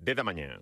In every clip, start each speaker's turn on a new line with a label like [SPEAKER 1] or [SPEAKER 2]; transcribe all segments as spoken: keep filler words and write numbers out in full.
[SPEAKER 1] dez da mañá.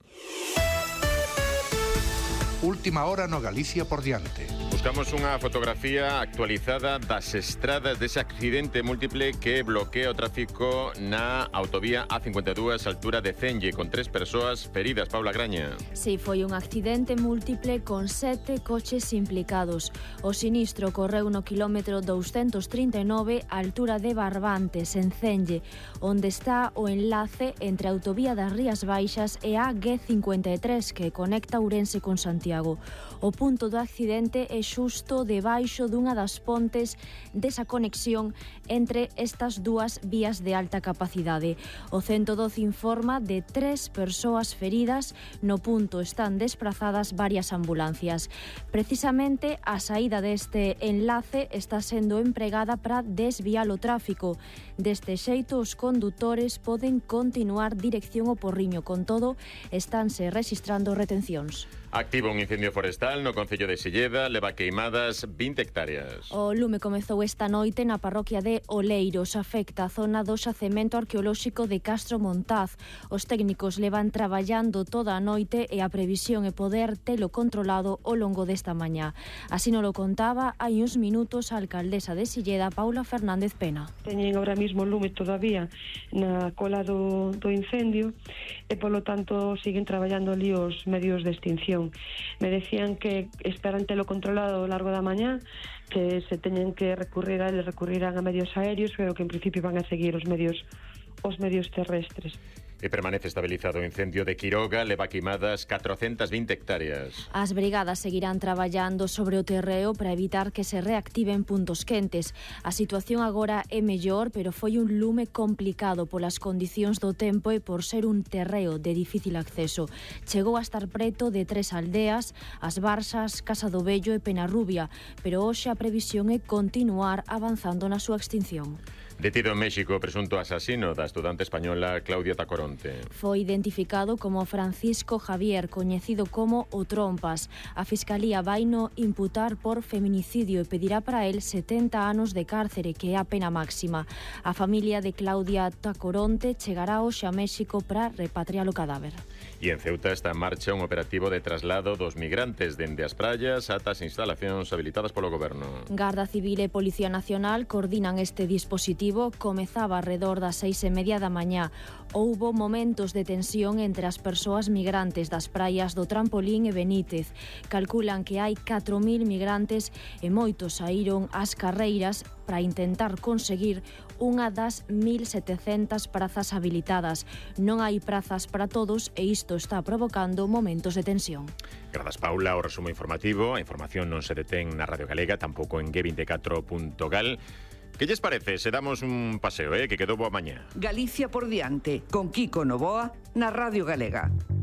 [SPEAKER 2] Última hora no Galicia por diante.
[SPEAKER 1] Buscamos unha fotografía actualizada das estradas dese accidente múltiple que bloquea o tráfico na autovía A cincuenta e dúas altura de Cenge, con tres persoas feridas. Paula Graña.
[SPEAKER 3] Si, foi un accidente múltiple con sete coches implicados. O sinistro correu no quilómetro doscientos trinta e nove á altura de Barbantes, en Cenge, onde está o enlace entre a autovía das Rías Baixas e a G cincuenta e tres, que conecta Ourense con Santiago. O punto do accidente é xusto debaixo dunha das pontes desa conexión entre estas dúas vías de alta capacidade. O ciento doce informa de tres persoas feridas. No punto están desprazadas varias ambulancias. Precisamente a saída deste enlace está sendo empregada para desviar o tráfico. Deste xeito, os condutores poden continuar dirección ao Porriño. Con todo, estánse rexistrando retencións.
[SPEAKER 1] Activa un incendio forestal no concello de Silleda, leva queimadas vinte hectáreas.
[SPEAKER 3] O lume comezou esta noite na parroquia de Oleiros, afecta a zona do xacemento arqueolóxico de Castro Montaz. Os técnicos levan traballando toda a noite e a previsión é poder telo controlado ao longo desta mañá. Así nos lo contaba hai uns minutos a alcaldesa de Silleda, Paula Fernández Pena.
[SPEAKER 4] Teñen ahora mismo lume todavía na cola do, do incendio e, polo tanto, siguen traballando ali os medios de extinción. Me decían que esperan telo controlado ao largo da mañá, que se teñen que recurrir a eles, recurrirán a medios aéreos, pero que en principio van a seguir os medios os medios terrestres.
[SPEAKER 1] E permanece estabilizado o incendio de Quiroga, leva queimadas catrocentas vinte hectáreas.
[SPEAKER 3] As brigadas seguirán traballando sobre o terreo para evitar que se reactiven puntos quentes. A situación agora é mellor, pero foi un lume complicado polas condicións do tempo e por ser un terreo de difícil acceso. Chegou a estar preto de tres aldeas, As Barsas, Casa do Vello e Penarrubia, pero hoxe a previsión é continuar avanzando na súa extinción.
[SPEAKER 1] Detido en México o presunto asasino da estudante española Claudia Tacoronte.
[SPEAKER 3] Foi identificado como Francisco Javier, coñecido como o Trompas. A Fiscalía vaino imputar por feminicidio e pedirá para él setenta anos de cárcere, que é a pena máxima. A familia de Claudia Tacoronte chegará hoxe a México para repatriar o cadáver.
[SPEAKER 1] E en Ceuta está en marcha un operativo de traslado dos migrantes dende as praias ata as instalacións habilitadas polo goberno.
[SPEAKER 3] Garda Civil e Policía Nacional coordinan este dispositivo. Comezaba alrededor das seis e media da mañá. Houbo momentos de tensión entre as persoas migrantes das praias do Trampolín e Benítez. Calculan que hai catro mil migrantes e moitos saíron ás carreiras para intentar conseguir unha das mil setecentas prazas habilitadas. Non hai prazas para todos e isto está provocando momentos de tensión.
[SPEAKER 1] Grazas, Paula, o resumo informativo. A información non se detén na Radio Galega, tampouco en G veinticuatro punto gal. Que lles parece se damos un paseo, eh, que quedou boa mañá?
[SPEAKER 5] Galicia por diante, con Kiko Novoa, na Radio Galega.